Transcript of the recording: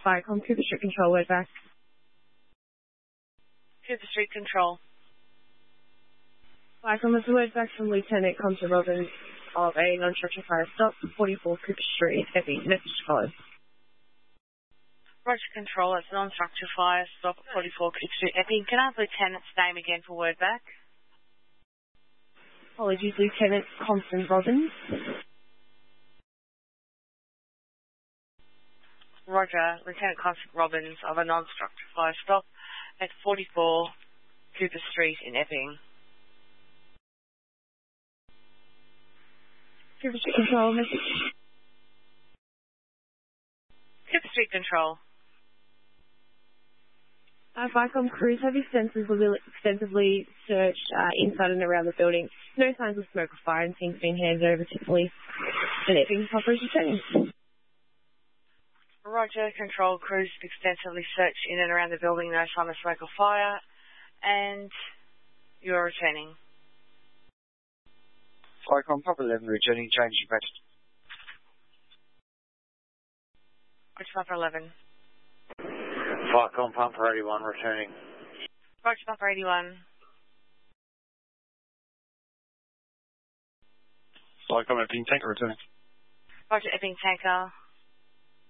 Viacom, Cooper Street Control, word back. Cooper Street Control. Viacom, this is word back from Lieutenant Constable Robbins of a non-structural fire stop, 44 Cooper Street, Epping. Message to follow. Roger Control, it's non-structural fire stop at 44 Cooper Street, Epping. Can I have Lieutenant's name again for word back? Apologies, Lieutenant Constable Robbins. Roger, Lieutenant Constable Robbins of a non-structural fire stop at 44 Cooper Street in Epping. Cooper Street Control, message. Cooper Street Control. Viacom crews have extensively searched inside and around the building. No signs of smoke or fire, and things being handed over to police. And Epping operation training. Roger Control, crews extensively searched in and around the building. No sign of smoke or fire, and you're returning. Viacom, Papa 11 returning, change request. Roger, Papa 11. Viacom, Pumper 81 returning. Roger, Papa 81. Viacom, Epping Tanker returning. Roger, Epping Tanker.